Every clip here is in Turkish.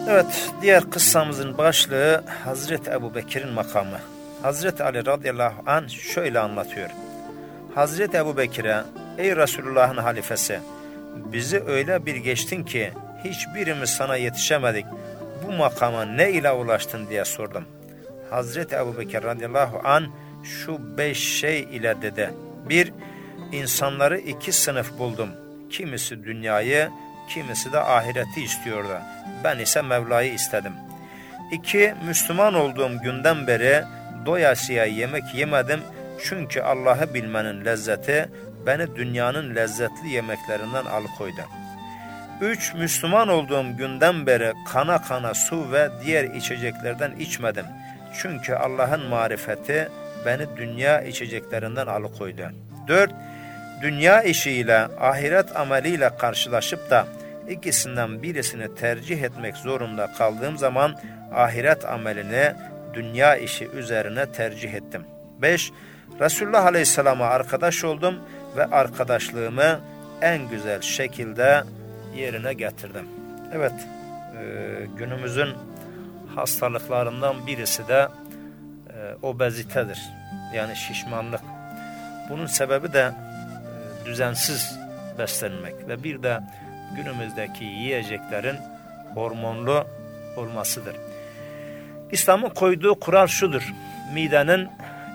Evet, diğer kıssamızın başlığı Hazreti Ebubekir'in makamı. Hazreti Ali radıyallahu anh şöyle anlatıyor. Hazreti Ebubekir'e, ey Resulullah'ın halifesi, bizi öyle bir geçtin ki hiçbirimiz sana yetişemedik. Bu makama ne ile ulaştın diye sordum. Hazreti Ebubekir radıyallahu anh şu 5 şey ile dedi. 1. İnsanları 2 sınıf buldum. Kimisi dünyayı, kimisi de ahireti istiyordu. Ben ise Mevla'yı istedim. 2. Müslüman olduğum günden beri doyasıya yemek yemedim. Çünkü Allah'ı bilmenin lezzeti beni dünyanın lezzetli yemeklerinden alıkoydu. 3. Müslüman olduğum günden beri kana kana su ve diğer içeceklerden içmedim. Çünkü Allah'ın marifeti beni dünya içeceklerinden alıkoydu. 4. Dünya işiyle ahiret ameliyle karşılaşıp da ikisinden birisini tercih etmek zorunda kaldığım zaman ahiret amelini dünya işi üzerine tercih ettim. 5. Resulullah Aleyhisselam'a arkadaş oldum ve arkadaşlığımı en güzel şekilde yerine getirdim. Evet, günümüzün hastalıklarından birisi de obezitedir. Yani şişmanlık. Bunun sebebi de düzensiz beslenmek ve bir de günümüzdeki yiyeceklerin hormonlu olmasıdır. İslam'ın koyduğu kural şudur. Midenin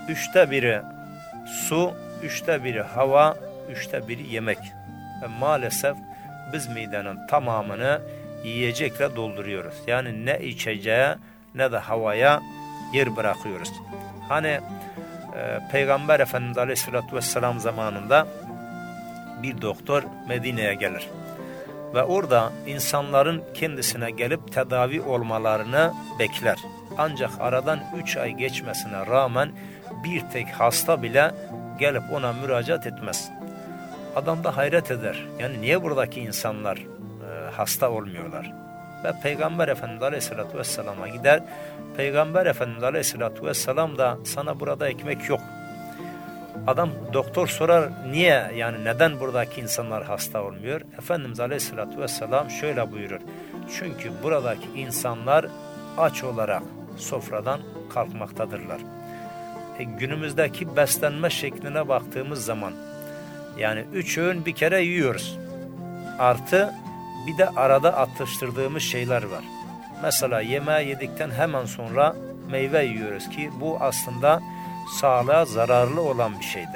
1/3 su, 1/3 hava, 1/3 yemek. Ve maalesef biz midenin tamamını yiyecekle dolduruyoruz. Yani ne içeceğe ne de havaya yer bırakıyoruz. Hani Peygamber Efendimiz Aleyhisselatü Vesselam zamanında bir doktor Medine'ye gelir. Ve orada insanların kendisine gelip tedavi olmalarını bekler. Ancak aradan 3 ay geçmesine rağmen bir tek hasta bile gelip ona müracaat etmez. Adam da hayret eder. Yani niye buradaki insanlar hasta olmuyorlar? Ve Peygamber Efendimiz Aleyhisselatü Vesselam'a gider. Peygamber Efendimiz Aleyhisselatü Vesselam da sana burada ekmek yok. Adam doktor sorar niye, yani neden buradaki insanlar hasta olmuyor? Efendimiz Aleyhisselatü Vesselam şöyle buyurur. Çünkü buradaki insanlar aç olarak sofradan kalkmaktadırlar. Günümüzdeki beslenme şekline baktığımız zaman yani 3 öğün bir kere yiyoruz. Artı bir de arada atıştırdığımız şeyler var. Mesela yemeği yedikten hemen sonra meyve yiyoruz ki bu aslında sağlığa zararlı olan bir şeydir.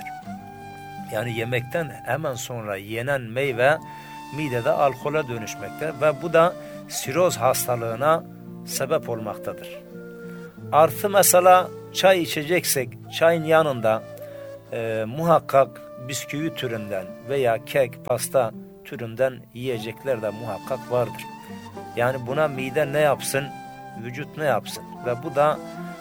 Yani yemekten hemen sonra yenen meyve midede alkole dönüşmekte ve bu da siroz hastalığına sebep olmaktadır. Artı mesela çay içeceksek çayın yanında muhakkak bisküvi türünden veya kek, pasta türünden yiyecekler de muhakkak vardır. Yani buna mide ne yapsın, vücut ne yapsın ve bu da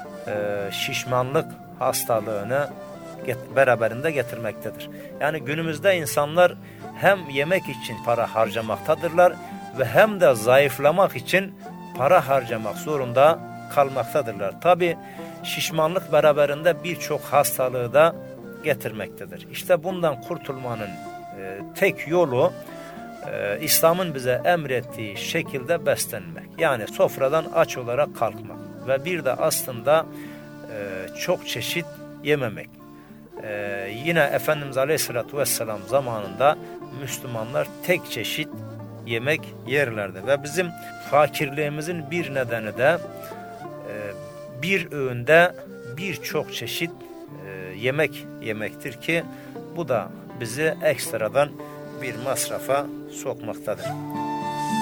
şişmanlık hastalığını beraberinde getirmektedir. Yani günümüzde insanlar hem yemek için para harcamaktadırlar ve hem de zayıflamak için para harcamak zorunda kalmaktadırlar. Tabi şişmanlık beraberinde birçok hastalığı da getirmektedir. İşte bundan kurtulmanın tek yolu İslam'ın bize emrettiği şekilde beslenmek. Yani sofradan aç olarak kalkmak ve bir de aslında çok çeşit yememek. Yine Efendimiz Aleyhisselatü Vesselam zamanında Müslümanlar tek çeşit yemek yerlerdi ve bizim fakirliğimizin bir nedeni de bir öğünde birçok çeşit yemek yemektir ki bu da bizi ekstradan bir masrafa sokmaktadır.